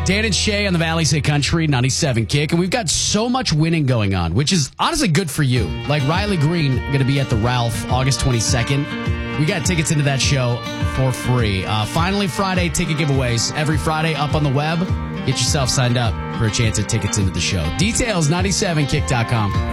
Dan and Shay on the Valley Say Country 97 Kick, and we've got so much winning going on, which is honestly good for you. Like Riley Green going to be at the Ralph August 22nd. We got tickets into that show for free. Finally Friday ticket giveaways every Friday up on the web. Get yourself signed up for a chance at tickets into the show. Details 97kick.com.